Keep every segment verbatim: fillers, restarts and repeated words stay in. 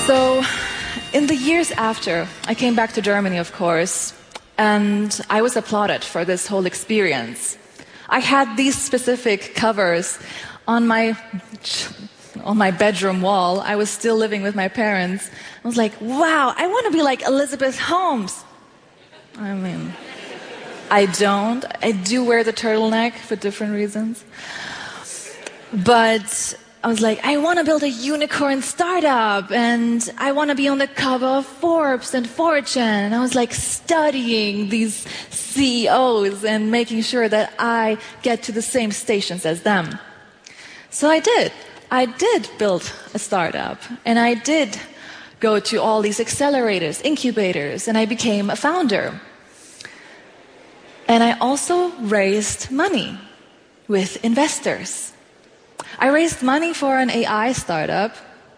So, in the years after, I came back to Germany, of course, and I was applauded for this whole experience. I had these specific covers on my on my bedroom wall. I was still living with my parents. I was like, wow, I want to be like Elizabeth Holmes. I mean, I don't. I do wear the turtleneck for different reasons. But I was like, I want to build a unicorn startup, and I want to be on the cover of Forbes and Fortune. And I was like studying these C E Os and making sure that I get to the same stations as them. So I did. I did build a startup, and I did go to all these accelerators, incubators, and I became a founder. And I also raised money with investors. I raised money for an A I startup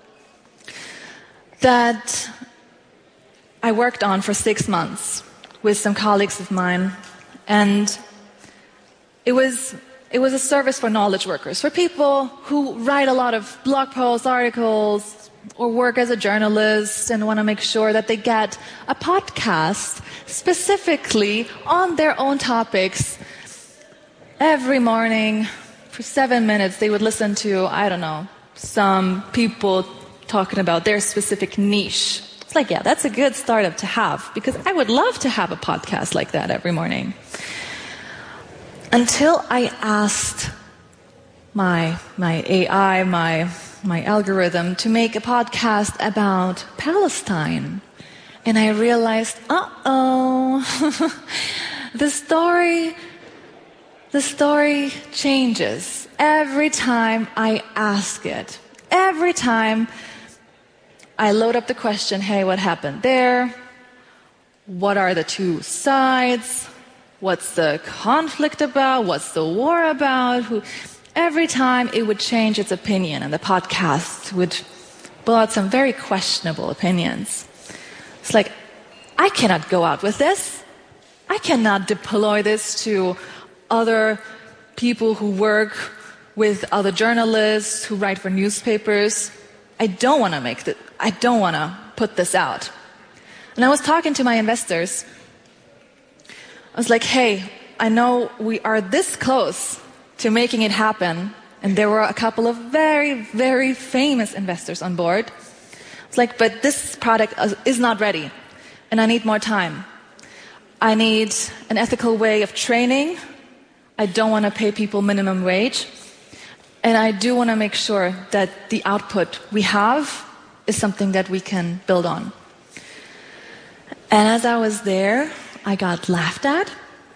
that I worked on for six months with some colleagues of mine. And it was, it was a service for knowledge workers, for people who write a lot of blog posts, articles, or work as a journalist and want to make sure that they get a podcast specifically on their own topics every morning. For seven minutes, they would listen to, I don't know, some people talking about their specific niche. It's like, yeah, that's a good startup to have, because I would love to have a podcast like that every morning. Until I asked my my A I, my my algorithm, to make a podcast about Palestine. And I realized, uh-oh, the story... The story changes every time I ask it. Every time I load up the question, hey, what happened there? What are the two sides? What's the conflict about? What's the war about? Who? Every time it would change its opinion, and the podcast would pull out some very questionable opinions. It's like, I cannot go out with this. I cannot deploy this to other people who work with other journalists, who write for newspapers. I don't want to make that. I don't want to put this out. And I was talking to my investors. I was like, hey, I know we are this close to making it happen. And there were a couple of very, very famous investors on board. I was like, but this product is not ready. And I need more time. I need an ethical way of training. I don't want to pay people minimum wage. And I do want to make sure that the output we have is something that we can build on. And as I was there, I got laughed at.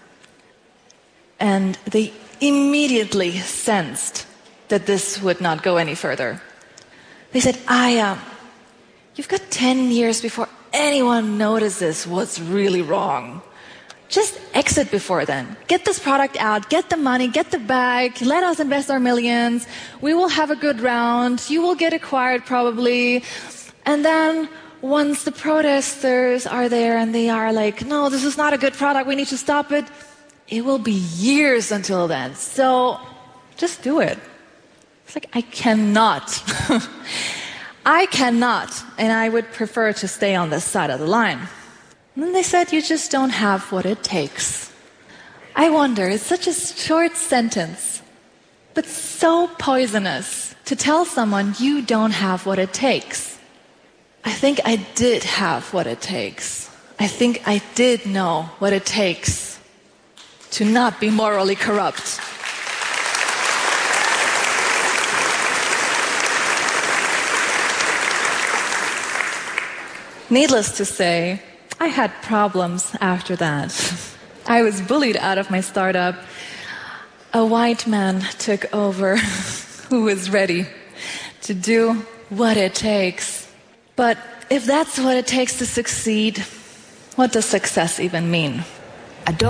And they immediately sensed that this would not go any further. They said, Aya, you've got ten years before anyone notices what's really wrong. Just exit before then. Get this product out, get the money, get the bag, let us invest our millions. We will have a good round. You will get acquired probably. And then once the protesters are there and they are like, no, this is not a good product, we need to stop it, it will be years until then. So just do it. It's like, I cannot. I cannot. And I would prefer to stay on this side of the line. And then they said, you just don't have what it takes. I wonder, it's such a short sentence, but so poisonous to tell someone you don't have what it takes. I think I did have what it takes. I think I did know what it takes to not be morally corrupt. Needless to say, I had problems after that. I was bullied out of my startup. A white man took over who was ready to do what it takes. But if that's what it takes to succeed, what does success even mean?